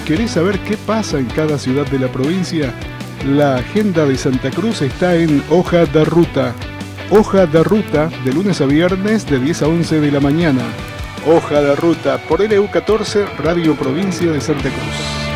¿Querés saber qué pasa en cada ciudad de la provincia? La agenda de Santa Cruz está en Hoja de Ruta. Hoja de Ruta, de lunes a viernes de 10 a 11 de la mañana. Hoja de Ruta, por LU14, Radio Provincia de Santa Cruz.